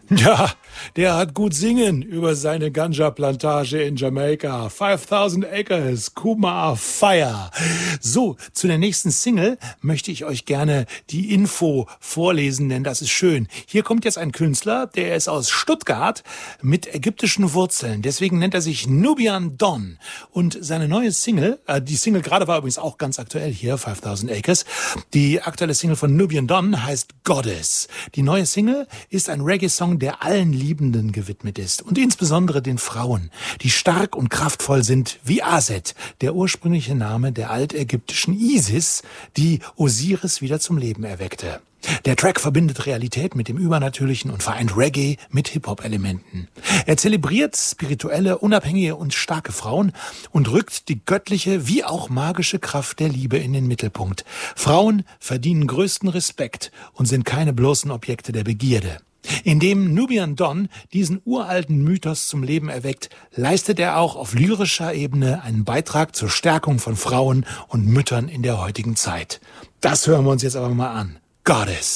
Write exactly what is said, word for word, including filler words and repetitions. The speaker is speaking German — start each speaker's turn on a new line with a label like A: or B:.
A: Ja, der hat gut singen über seine Ganja-Plantage in Jamaika. fünftausend Acres, Kumar Fire. So, zu der nächsten Single möchte ich euch gerne die Info vorlesen, denn das ist schön. Hier kommt jetzt ein Künstler, der ist aus Stuttgart mit ägyptischen Wurzeln. Deswegen nennt er sich Nubian Don. Und seine neue Single, äh, die Single gerade war übrigens auch ganz aktuell hier, fünftausend Acres. Die aktuelle Single von Nubian Don heißt Goddess. Die neue Single ist ein Reggae-Song, der allen Liebenden gewidmet ist und insbesondere den Frauen, die stark und kraftvoll sind wie Aset, der ursprüngliche Name der altägyptischen Isis, die Osiris wieder zum Leben erweckte. Der Track verbindet Realität mit dem Übernatürlichen und vereint Reggae mit Hip-Hop-Elementen. Er zelebriert spirituelle, unabhängige und starke Frauen und rückt die göttliche wie auch magische Kraft der Liebe in den Mittelpunkt. Frauen verdienen größten Respekt und sind keine bloßen Objekte der Begierde. Indem Nubian Don diesen uralten Mythos zum Leben erweckt, leistet er auch auf lyrischer Ebene einen Beitrag zur Stärkung von Frauen und Müttern in der heutigen Zeit. Das hören wir uns jetzt aber mal an. Goddess.